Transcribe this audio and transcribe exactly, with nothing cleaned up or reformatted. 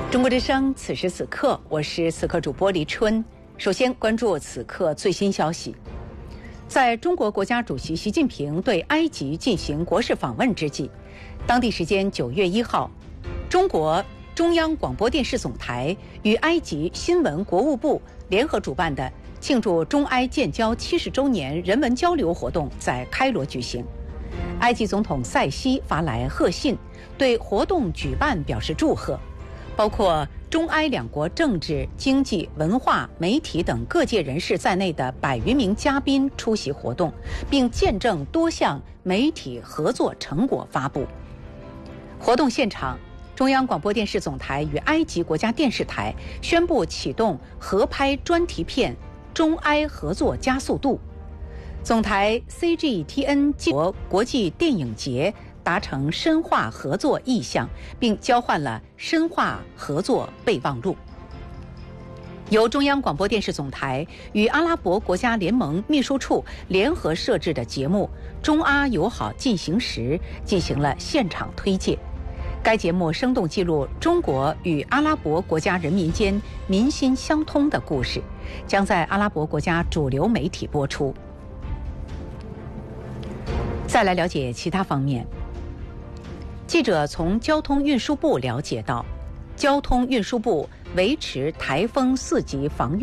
中国之声，此时此刻，我是此刻主播黎春。首先关注此刻最新消息。在中国国家主席习近平对埃及进行国事访问之际，当地时间九月一号，中国中央广播电视总台与埃及新闻国务部联合主办的庆祝中埃建交七十周年人文交流活动在开罗举行。埃及总统塞西发来贺信，对活动举办表示祝贺。包括中埃两国政治、经济、文化、媒体等各界人士在内的百余名嘉宾出席活动，并见证多项媒体合作成果发布。活动现场，中央广播电视总台与埃及国家电视台宣布启动合拍专题片《中埃合作加速度》。总台 C G T N 国国际电影节达成深化合作意向，并交换了深化合作备忘录。由中央广播电视总台与阿拉伯国家联盟秘书处联合设置的节目《中阿友好进行时》进行了现场推介。该节目生动记录中国与阿拉伯国家人民间民心相通的故事，将在阿拉伯国家主流媒体播出。再来了解其他方面。记者从交通运输部了解到，交通运输部维持台风四级防御